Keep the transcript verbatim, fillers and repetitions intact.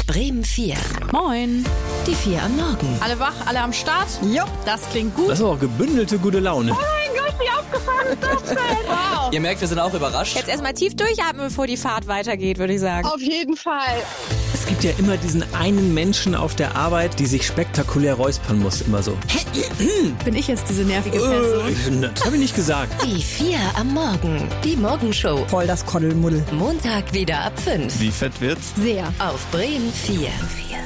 Bremen vier. Moin. Die vier am Morgen. Alle wach, alle am Start? Ja. Das klingt gut. Das ist auch gebündelte gute Laune. Oh mein Gott, wie abgefahren ist das denn? Wow. Ihr merkt, wir sind auch überrascht. Jetzt erstmal tief durchatmen, bevor die Fahrt weitergeht, würde ich sagen. Auf jeden Fall. Es gibt ja immer diesen einen Menschen auf der Arbeit, die sich spektakulär räuspern muss, immer so. Bin ich jetzt diese nervige Person? Äh, das habe ich nicht gesagt. Die vier am Morgen. Die Morgenshow. Voll das Koddelmuddel. Montag wieder ab fünf. Wie fett wird's? Sehr. Auf Bremen vier.